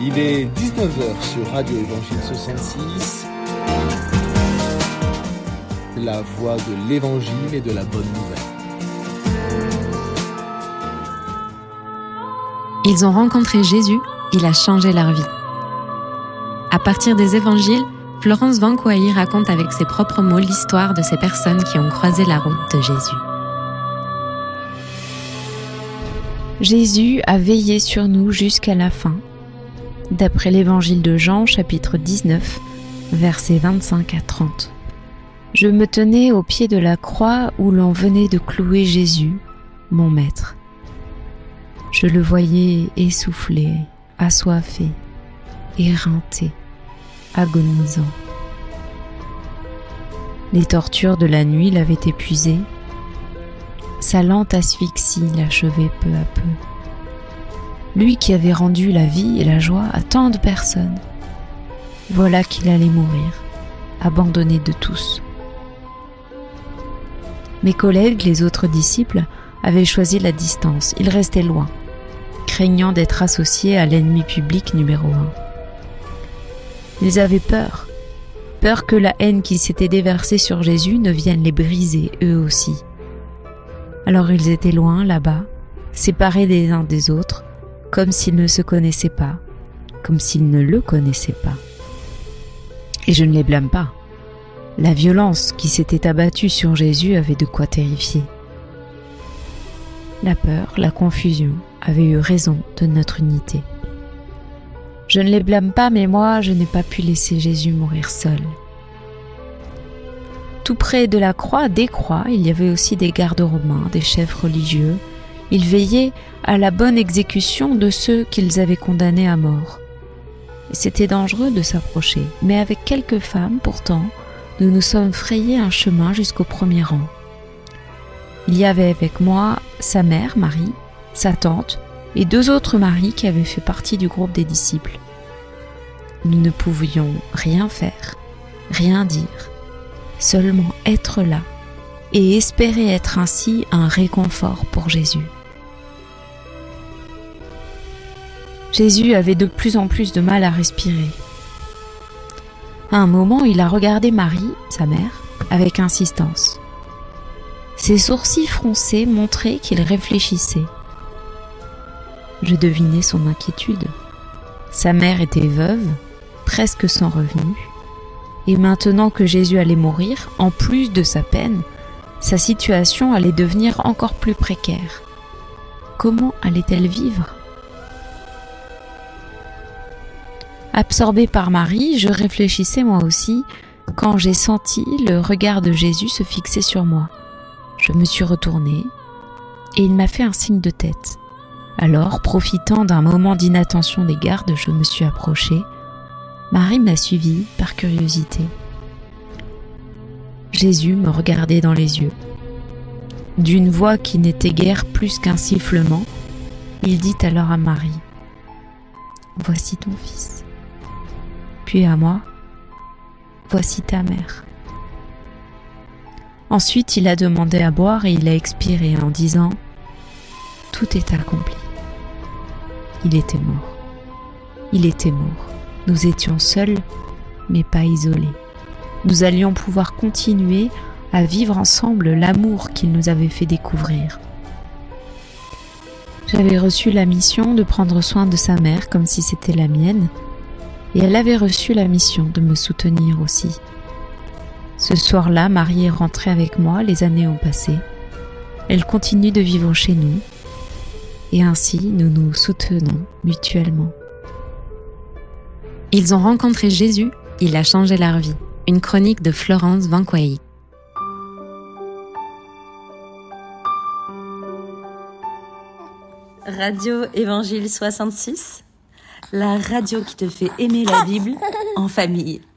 Il est 19h sur Radio Évangile 66, la voix de l'Évangile et de la bonne nouvelle. Ils ont rencontré Jésus, il a changé leur vie. À partir des Évangiles, Florence Vanquois raconte avec ses propres mots l'histoire de ces personnes qui ont croisé la route de Jésus. Jésus a veillé sur nous jusqu'à la fin. D'après l'Évangile de Jean, chapitre 19, versets 25 à 30. Je me tenais au pied de la croix où l'on venait de clouer Jésus, mon maître. Je le voyais essoufflé, assoiffé, éreinté, agonisant. Les tortures de la nuit l'avaient épuisé. Sa lente asphyxie l'achevait peu à peu. Lui qui avait rendu la vie et la joie à tant de personnes. Voilà qu'il allait mourir, abandonné de tous. Mes collègues, les autres disciples, avaient choisi la distance. Ils restaient loin, craignant d'être associés à l'ennemi public numéro 1. Ils avaient peur que la haine qui s'était déversée sur Jésus ne vienne les briser eux aussi. Alors ils étaient loin, là-bas, séparés les uns des autres, comme s'ils ne se connaissaient pas, comme s'ils ne le connaissaient pas. Et je ne les blâme pas. La violence qui s'était abattue sur Jésus avait de quoi terrifier. La peur, la confusion avaient eu raison de notre unité. Je ne les blâme pas, mais moi, je n'ai pas pu laisser Jésus mourir seul. Tout près de la croix, des croix, il y avait aussi des gardes romains, des chefs religieux. Ils veillaient à la bonne exécution de ceux qu'ils avaient condamnés à mort. Et c'était dangereux de s'approcher, mais avec quelques femmes, pourtant, nous nous sommes frayés un chemin jusqu'au premier rang. Il y avait avec moi sa mère, Marie, sa tante et 2 autres Maries qui avaient fait partie du groupe des disciples. Nous ne pouvions rien faire, rien dire, seulement être là et espérer être ainsi un réconfort pour Jésus. Jésus avait de plus en plus de mal à respirer. À un moment, il a regardé Marie, sa mère, avec insistance. Ses sourcils froncés montraient qu'il réfléchissait. Je devinais son inquiétude. Sa mère était veuve, presque sans revenu, et maintenant que Jésus allait mourir, en plus de sa peine, sa situation allait devenir encore plus précaire. Comment allait-elle vivre ? Absorbée par Marie, je réfléchissais moi aussi quand j'ai senti le regard de Jésus se fixer sur moi. Je me suis retournée et il m'a fait un signe de tête. Alors, profitant d'un moment d'inattention des gardes, je me suis approchée. Marie m'a suivie par curiosité. Jésus me regardait dans les yeux. D'une voix qui n'était guère plus qu'un sifflement, il dit alors à Marie : « Voici ton fils. » Puis à moi : « Voici ta mère. » Ensuite, il a demandé à boire et il a expiré en disant : « Tout est accompli. » Il était mort. Il était mort. Nous étions seuls, mais pas isolés. Nous allions pouvoir continuer à vivre ensemble l'amour qu'il nous avait fait découvrir. J'avais reçu la mission de prendre soin de sa mère comme si c'était la mienne, et elle avait reçu la mission de me soutenir aussi. Ce soir-là, Marie est rentrée avec moi, les années ont passé. Elle continue de vivre chez nous, et ainsi nous nous soutenons mutuellement. Ils ont rencontré Jésus, il a changé leur vie. Une chronique de Florence Vanquois. Radio Évangile 66, la radio qui te fait aimer la Bible en famille.